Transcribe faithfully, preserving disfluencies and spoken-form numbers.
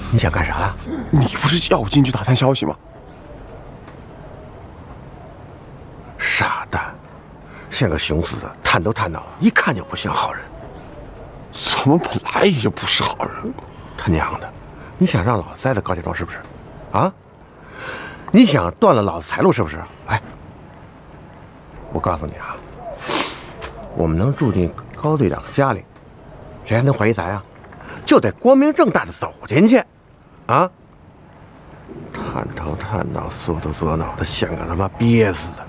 你想干啥呀？ 你不是叫我进去打探消息吗？ 傻蛋，像个熊似的，探都探到了，一看就不像好人。 怎么本来也就不是好人？ 他娘的，你想让老子栽在高家庄是不是？啊？你想断了老子财路是不是？哎，我告诉你啊，我们能住进高队长家里，谁还能怀疑咱啊？就得光明正大的走进去，啊？探头探脑，缩头缩脑的，像个他妈憋死的。